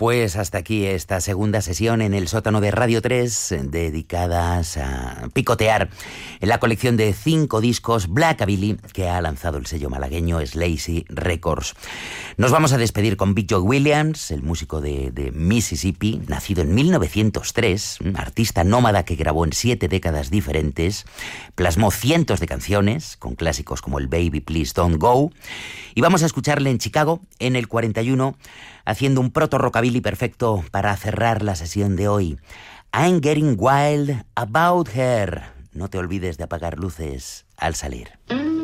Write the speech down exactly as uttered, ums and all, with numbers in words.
Pues hasta aquí esta segunda sesión en el sótano de Radio tres, dedicadas a picotear en la colección de cinco discos Blackabilly que ha lanzado el sello malagueño Slazy Records. Nos vamos a despedir con Big Joe Williams, el músico de, de Mississippi, nacido en mil novecientos tres, artista nómada que grabó en siete décadas diferentes, plasmó cientos de canciones, con clásicos como el Baby Please Don't Go, y vamos a escucharle en Chicago en el cuarenta y uno, haciendo un proto-rockabilly perfecto para cerrar la sesión de hoy. I'm Getting Wild About Her. No te olvides de apagar luces al salir.